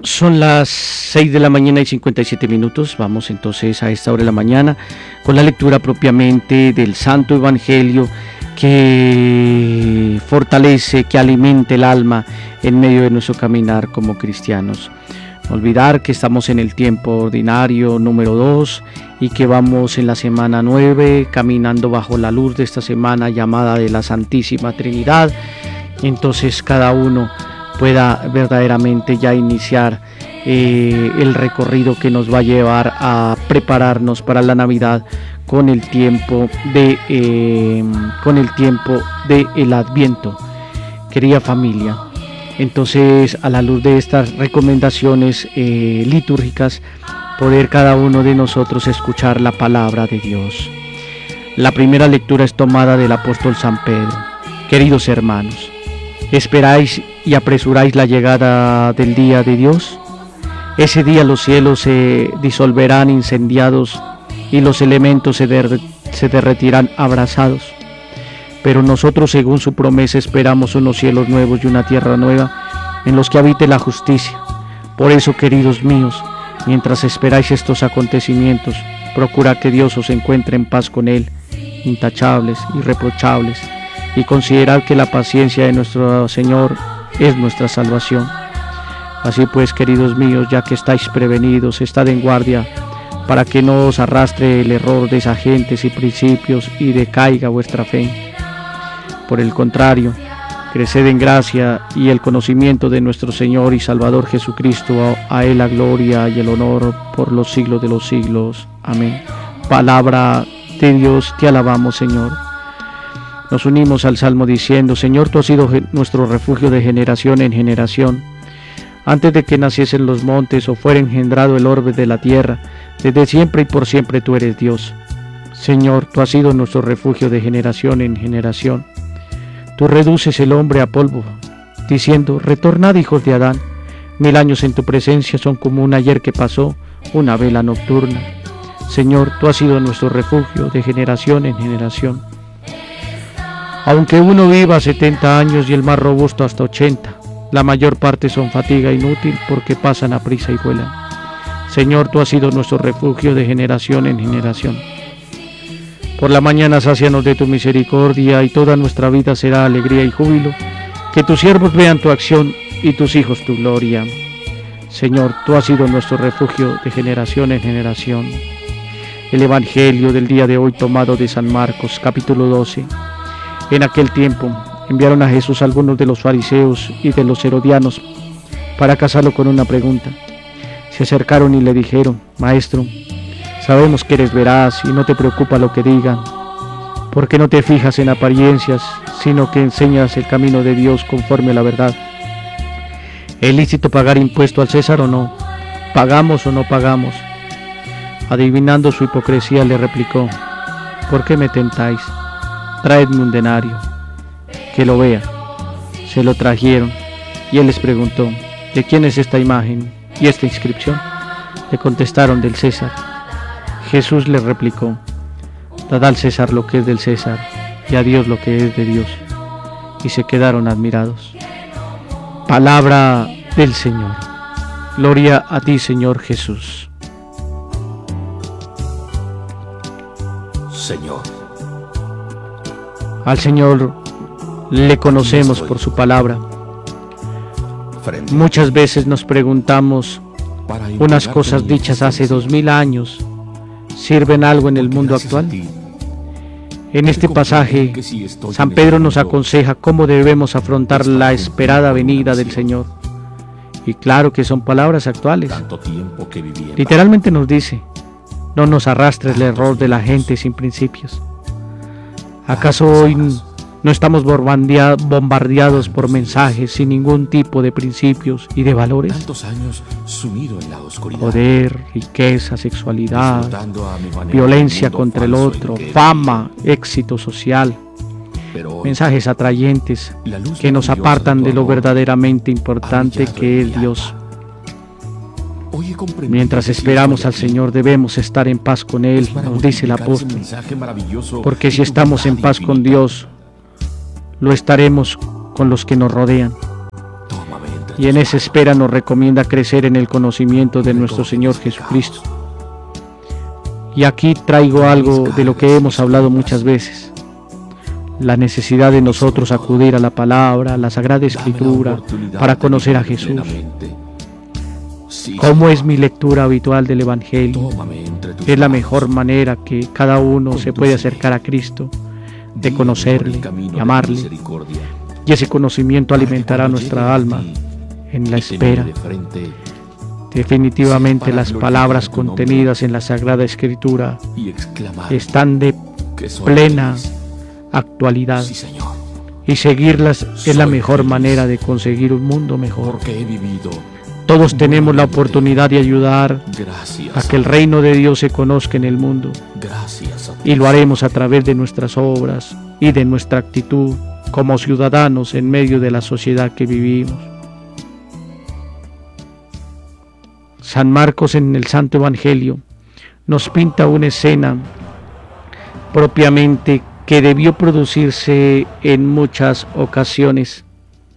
Son las 6 de la mañana y 57 minutos. Vamos entonces a esta hora de la mañana con la lectura propiamente del Santo Evangelio que fortalece, que alimenta el alma en medio de nuestro caminar como cristianos. No olvidar que estamos en el tiempo ordinario número 2 y que vamos en la semana 9 caminando bajo la luz de esta semana llamada de la Santísima Trinidad. Entonces cada uno pueda verdaderamente ya iniciar el recorrido que nos va a llevar a prepararnos para la Navidad con el tiempo de el Adviento. Querida familia, entonces a la luz de estas recomendaciones litúrgicas, poder cada uno de nosotros escuchar la palabra de Dios. La primera lectura es tomada del apóstol San Pedro. Queridos hermanos, ¿esperáis y apresuráis la llegada del día de Dios? Ese día los cielos se disolverán incendiados y los elementos se derretirán abrasados. Pero nosotros, según su promesa, esperamos unos cielos nuevos y una tierra nueva en los que habite la justicia. Por eso, queridos míos, mientras esperáis estos acontecimientos, procurad que Dios os encuentre en paz con Él, intachables, irreprochables, y considerad que la paciencia de nuestro Señor es nuestra salvación. Así pues, queridos míos, ya que estáis prevenidos, estad en guardia para que no os arrastre el error de esas gentes y principios y decaiga vuestra fe. Por el contrario, creced en gracia y el conocimiento de nuestro Señor y Salvador Jesucristo. A Él la gloria y el honor por los siglos de los siglos. Amén. Palabra de Dios, te alabamos, Señor. Nos unimos al Salmo diciendo: Señor, tú has sido nuestro refugio de generación en generación. Antes de que naciesen los montes o fuera engendrado el orbe de la tierra, desde siempre y por siempre tú eres Dios. Señor, tú has sido nuestro refugio de generación en generación. Tú reduces el hombre a polvo, diciendo: retornad, hijos de Adán. 1000 años en tu presencia son como un ayer que pasó, una vela nocturna. Señor, tú has sido nuestro refugio de generación en generación. Aunque uno viva 70 años y el más robusto hasta 80, la mayor parte son fatiga inútil porque pasan a prisa y vuelan. Señor, tú has sido nuestro refugio de generación en generación. Por la mañana sácianos de tu misericordia y toda nuestra vida será alegría y júbilo. Que tus siervos vean tu acción y tus hijos tu gloria. Señor, tú has sido nuestro refugio de generación en generación. El Evangelio del día de hoy tomado de San Marcos, capítulo 12. En aquel tiempo enviaron a Jesús algunos de los fariseos y de los herodianos para casarlo con una pregunta. Se acercaron y le dijeron: Maestro, sabemos que eres veraz y no te preocupa lo que digan, porque no te fijas en apariencias, sino que enseñas el camino de Dios conforme a la verdad. ¿Es lícito pagar impuesto al César o no? ¿Pagamos o no pagamos? Adivinando su hipocresía, le replicó: ¿por qué me tentáis? Traedme un denario, que lo vea. Se lo trajeron, y él les preguntó: ¿de quién es esta imagen y esta inscripción? Le contestaron: del César. Jesús les replicó: dad al César lo que es del César, y a Dios lo que es de Dios. Y se quedaron admirados. Palabra del Señor. Gloria a ti, Señor Jesús. Señor. Al Señor le conocemos por su palabra. Muchas veces nos preguntamos: unas cosas dichas hace 2000 años, ¿sirven algo en el mundo actual? En este pasaje, San Pedro nos aconseja cómo debemos afrontar la esperada venida del Señor. Y claro que son palabras actuales. Literalmente nos dice: no nos arrastres el error de la gente sin principios. ¿Acaso hoy no estamos bombardeados por mensajes sin ningún tipo de principios y de valores? Tantos años sumido en la oscuridad. Poder, riqueza, sexualidad, violencia contra el otro, fama, éxito social. Mensajes atrayentes que nos apartan de lo verdaderamente importante que es Dios. Mientras esperamos al Señor debemos estar en paz con Él, nos dice el apóstol, porque si estamos en paz con Dios, lo estaremos con los que nos rodean. y en esa espera nos recomienda crecer en el conocimiento de nuestro Señor Jesucristo. Y aquí traigo algo de lo que hemos hablado muchas veces: la necesidad de nosotros acudir a la palabra, a la Sagrada Escritura, para conocer a Jesús. ¿Cómo es mi lectura habitual del Evangelio? Es la mejor manera que cada uno se puede acercar a Cristo, de conocerle y amarle. Y ese conocimiento alimentará nuestra alma en la espera. Definitivamente las palabras contenidas en la Sagrada Escritura están de plena actualidad, y seguirlas es la mejor manera de conseguir un mundo mejor. Todos tenemos la oportunidad de ayudar a que el reino de Dios se conozca en el mundo, y lo haremos a través de nuestras obras y de nuestra actitud como ciudadanos en medio de la sociedad que vivimos. San Marcos, en el Santo Evangelio, nos pinta una escena propiamente que debió producirse en muchas ocasiones.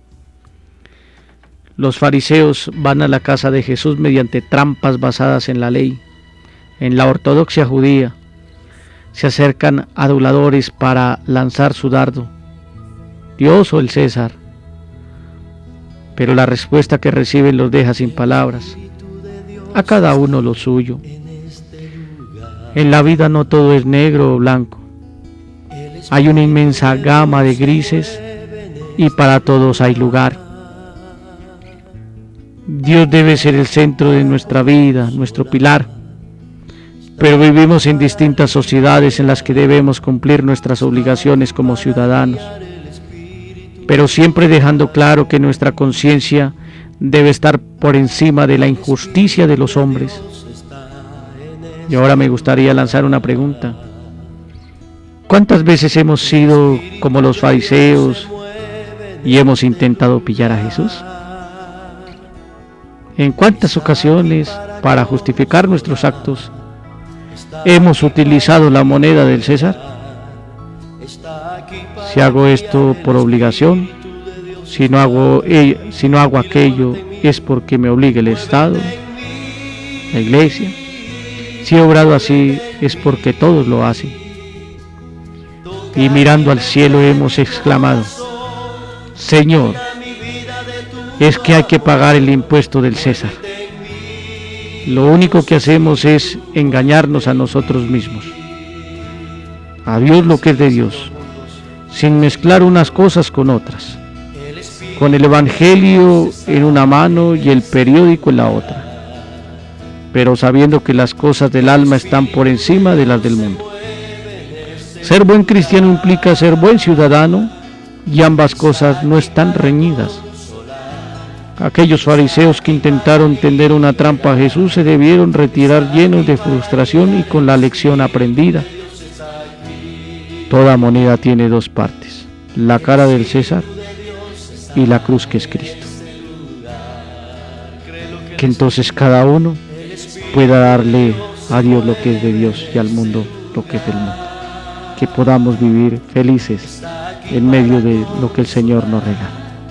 Los fariseos van a la casa de Jesús mediante trampas basadas en la ley, en la ortodoxia judía. Se acercan aduladores para lanzar su dardo: ¿Dios o el César? Pero la respuesta que reciben los deja sin palabras. A cada uno lo suyo. En la vida no todo es negro o blanco. Hay una inmensa gama de grises y para todos hay lugar. Dios debe ser el centro de nuestra vida, nuestro pilar. Pero vivimos en distintas sociedades en las que debemos cumplir nuestras obligaciones como ciudadanos, pero siempre dejando claro que nuestra conciencia debe estar por encima de la injusticia de los hombres. Y ahora me gustaría lanzar una pregunta: ¿cuántas veces hemos sido como los fariseos y hemos intentado pillar a Jesús? ¿En cuántas ocasiones, para justificar nuestros actos, hemos utilizado la moneda del César? Si hago esto por obligación, si no hago aquello, es porque me obliga el Estado, la Iglesia. Si he obrado así, es porque todos lo hacen. Y mirando al cielo hemos exclamado: Señor, es que hay que pagar el impuesto del César. Lo único que hacemos es engañarnos a nosotros mismos. A Dios lo que es de Dios, sin mezclar unas cosas con otras, con el Evangelio en una mano y el periódico en la otra, pero sabiendo que las cosas del alma están por encima de las del mundo. Ser buen cristiano implica ser buen ciudadano, y ambas cosas no están reñidas. Aquellos fariseos que intentaron tender una trampa a Jesús se debieron retirar llenos de frustración y con la lección aprendida. Toda moneda tiene dos partes: la cara del César y la cruz, que es Cristo. Que entonces cada uno pueda darle a Dios lo que es de Dios y al mundo lo que es del mundo. Que podamos vivir felices en medio de lo que el Señor nos regala.